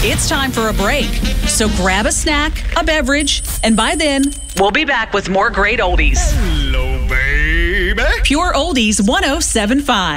It's time for a break. So grab a snack, a beverage, and by then, we'll be back with more great oldies. Hello, baby. Pure Oldies 107.5.